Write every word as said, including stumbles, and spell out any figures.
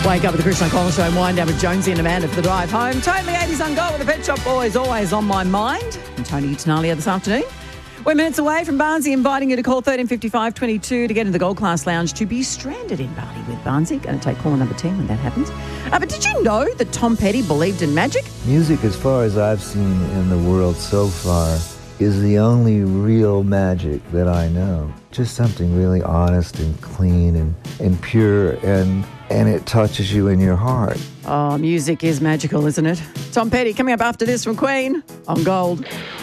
Wake up with the Chris O'Connell Show and wind down with Jonesy and Amanda for the drive home. Totally eighties on Gold with the Pet Shop Boys, always on my mind. And Tony Tanalia this afternoon. We're minutes away from Barnsley, inviting you to call thirteen fifty-five twenty-two to get into the Gold Class Lounge to be stranded in Bali with Barnsley. Going to take caller number ten when that happens. Uh, but did you know that Tom Petty believed in magic? Music, as far as I've seen in the world so far, is the only real magic that I know. Just something really honest and clean and, and pure, and and it touches you in your heart. Oh, music is magical, isn't it? Tom Petty coming up after this from Queen on Gold.